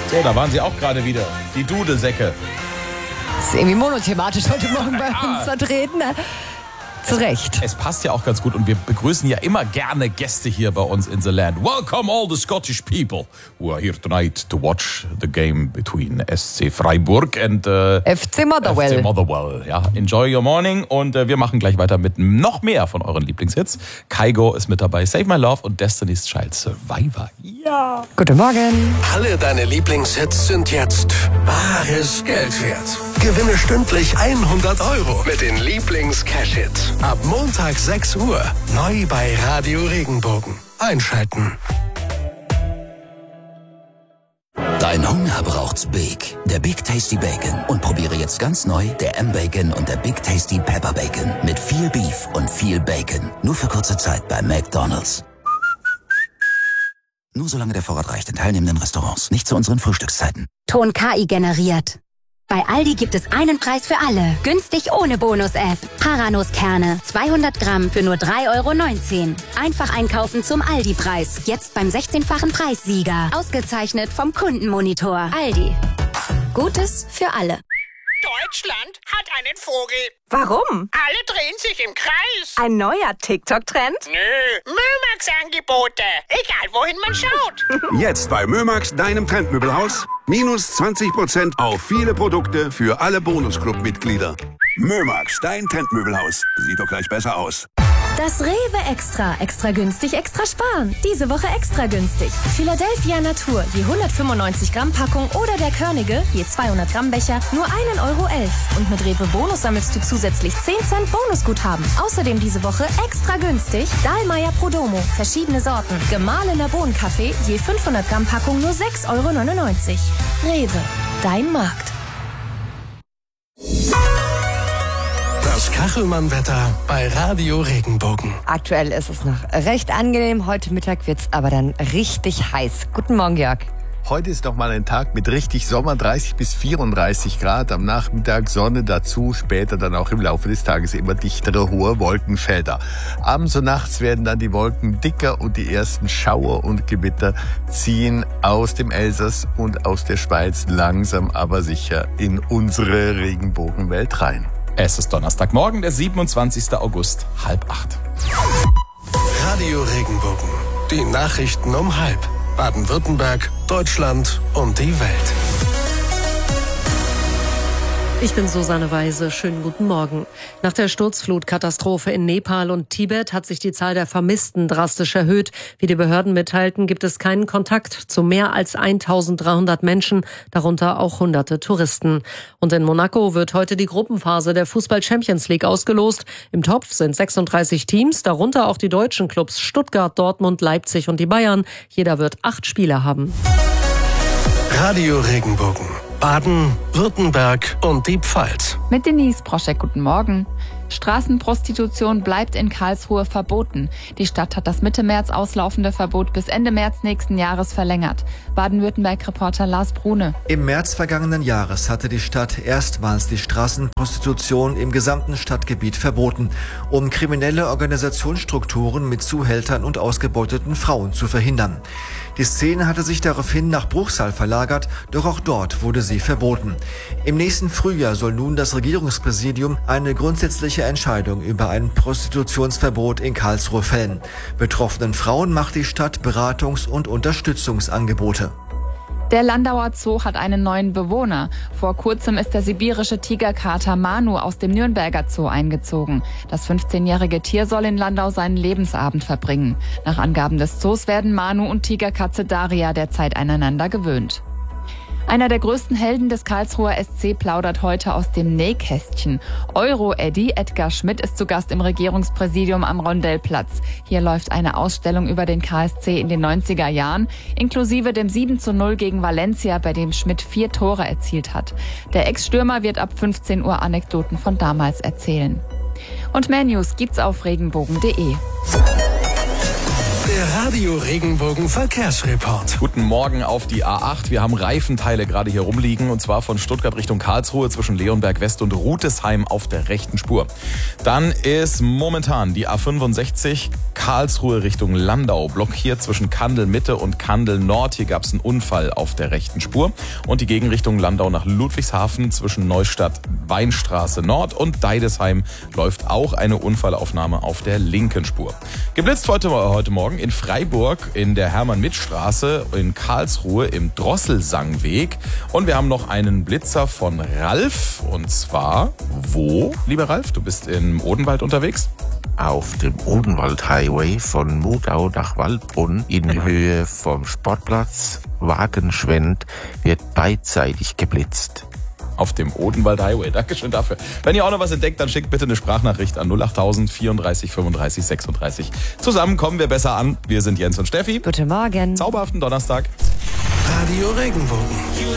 So, da waren sie auch gerade wieder. Die Dudelsäcke. Das ist irgendwie monothematisch heute Morgen bei uns vertreten. Zu Recht. Es passt ja auch ganz gut und wir begrüßen ja immer gerne Gäste hier bei uns in the land. Welcome all the Scottish people who are here tonight to watch the game between SC Freiburg and FC Motherwell. FC Motherwell. Ja, enjoy your morning und wir machen gleich weiter mit noch mehr von euren Lieblingshits. Kygo ist mit dabei, Save My Love und Destiny's Child Survivor. Ja. Guten Morgen. Alle deine Lieblingshits sind jetzt bares Geld wert. Gewinne stündlich 100 € mit den Lieblings-Cash-Hits. Ab Montag 6 Uhr. Neu bei Radio Regenbogen. Einschalten. Dein Hunger braucht's Big. Der Big Tasty Bacon. Und probiere jetzt ganz neu der M-Bacon und der Big Tasty Pepper Bacon. Mit viel Beef und viel Bacon. Nur für kurze Zeit bei McDonald's. Nur solange der Vorrat reicht in teilnehmenden Restaurants. Nicht zu unseren Frühstückszeiten. Ton KI generiert. Bei Aldi gibt es einen Preis für alle. Günstig ohne Bonus-App. Haranuskerne. 200 Gramm für nur 3,19 €. Einfach einkaufen zum Aldi-Preis. Jetzt beim 16-fachen Preissieger. Ausgezeichnet vom Kundenmonitor. Aldi. Gutes für alle. Deutschland hat einen Vogel. Warum? Alle drehen sich im Kreis. Ein neuer TikTok-Trend? Nö, Mömax-Angebote. Egal, wohin man schaut. Jetzt bei Mömax, deinem Trendmöbelhaus. Minus 20% auf viele Produkte für alle Bonusclub-Mitglieder. Mömax, dein Trendmöbelhaus. Sieht doch gleich besser aus. Das Rewe Extra. Extra günstig, extra sparen. Diese Woche extra günstig. Philadelphia Natur, je 195 Gramm Packung oder der Körnige, je 200 Gramm Becher, nur 1,11 €. Und mit Rewe Bonus sammelst du zusätzlich 10 Cent Bonusguthaben. Außerdem diese Woche extra günstig Dahlmeier Prodomo, verschiedene Sorten. Gemahlener Bohnenkaffee, je 500 Gramm Packung, nur 6,99 €. Rewe, dein Markt. Das Kachelmann-Wetter bei Radio Regenbogen. Aktuell ist es noch recht angenehm. Heute Mittag wird's aber dann richtig heiß. Guten Morgen, Jörg. Heute ist noch mal ein Tag mit richtig Sommer, 30 bis 34 Grad. Am Nachmittag Sonne dazu, später dann auch im Laufe des Tages immer dichtere, hohe Wolkenfelder. Abends und nachts werden dann die Wolken dicker und die ersten Schauer und Gewitter ziehen aus dem Elsass und aus der Schweiz langsam aber sicher in unsere Regenbogenwelt rein. Es ist Donnerstagmorgen, der 27. August, 7:30. Radio Regenbogen. Die Nachrichten um 7:30. Baden-Württemberg, Deutschland und die Welt. Ich bin Susanne Weise. Schönen guten Morgen. Nach der Sturzflutkatastrophe in Nepal und Tibet hat sich die Zahl der Vermissten drastisch erhöht. Wie die Behörden mitteilten, gibt es keinen Kontakt zu mehr als 1.300 Menschen, darunter auch Hunderte Touristen. Und in Monaco wird heute die Gruppenphase der Fußball-Champions League ausgelost. Im Topf sind 36 Teams, darunter auch die deutschen Clubs Stuttgart, Dortmund, Leipzig und die Bayern. Jeder wird 8 Spieler haben. Radio Regenbogen. Baden, Württemberg und die Pfalz. Mit Denise Proschek, guten Morgen. Straßenprostitution bleibt in Karlsruhe verboten. Die Stadt hat das Mitte März auslaufende Verbot bis Ende März nächsten Jahres verlängert. Baden-Württemberg-Reporter Lars Brune. Im März vergangenen Jahres hatte die Stadt erstmals die Straßenprostitution im gesamten Stadtgebiet verboten, um kriminelle Organisationsstrukturen mit Zuhältern und ausgebeuteten Frauen zu verhindern. Die Szene hatte sich daraufhin nach Bruchsal verlagert, doch auch dort wurde sie verboten. Im nächsten Frühjahr soll nun das Regierungspräsidium eine grundsätzliche Entscheidung über ein Prostitutionsverbot in Karlsruhe fällen. Betroffenen Frauen macht die Stadt Beratungs- und Unterstützungsangebote. Der Landauer Zoo hat einen neuen Bewohner. Vor kurzem ist der sibirische Tigerkater Manu aus dem Nürnberger Zoo eingezogen. Das 15-jährige Tier soll in Landau seinen Lebensabend verbringen. Nach Angaben des Zoos werden Manu und Tigerkatze Daria derzeit aneinander gewöhnt. Einer der größten Helden des Karlsruher SC plaudert heute aus dem Nähkästchen. Euro-Eddy Edgar Schmidt ist zu Gast im Regierungspräsidium am Rondellplatz. Hier läuft eine Ausstellung über den KSC in den 90er Jahren, inklusive dem 7:0 gegen Valencia, bei dem Schmidt 4 Tore erzielt hat. Der Ex-Stürmer wird ab 15 Uhr Anekdoten von damals erzählen. Und mehr News gibt's auf regenbogen.de. Der Radio Regenbogen Verkehrsreport. Guten Morgen auf die A8. Wir haben Reifenteile gerade hier rumliegen und zwar von Stuttgart Richtung Karlsruhe zwischen Leonberg West und Rutesheim auf der rechten Spur. Dann ist momentan die A65 Karlsruhe Richtung Landau blockiert zwischen Kandel Mitte und Kandel Nord. Hier gab es einen Unfall auf der rechten Spur. Und die Gegenrichtung Landau nach Ludwigshafen zwischen Neustadt Weinstraße Nord und Deidesheim läuft auch eine Unfallaufnahme auf der linken Spur. Geblitzt heute Morgen in Freiburg in der Hermann-Mitt-Straße, in Karlsruhe im Drosselsangweg. Und wir haben noch einen Blitzer von Ralf. Und zwar, wo, lieber Ralf? Du bist im Odenwald unterwegs? Auf dem Odenwald-Highway von Mudau nach Waldbrunn in Höhe vom Sportplatz Wagenschwend wird beidseitig geblitzt. Auf dem Odenwald Highway. Dankeschön dafür. Wenn ihr auch noch was entdeckt, dann schickt bitte eine Sprachnachricht an 08000 34 35 36. Zusammen kommen wir besser an. Wir sind Jens und Steffi. Guten Morgen. Zauberhaften Donnerstag. Radio Regenbogen.